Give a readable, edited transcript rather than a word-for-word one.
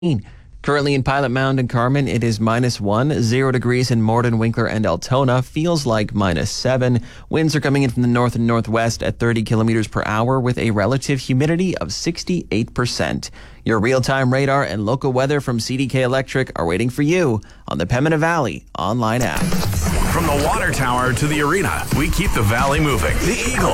Currently in Pilot Mound and Carmen, it is -1. 0 degrees in Morden, Winkler, and Altona. Feels like -7. Winds are coming in from the north and northwest at 30 kilometers per hour with a relative humidity of 68%. Your real-time radar and local weather from CDK Electric are waiting for you on the Pembina Valley online app. From the water tower to the arena, we keep the valley moving. The Eagle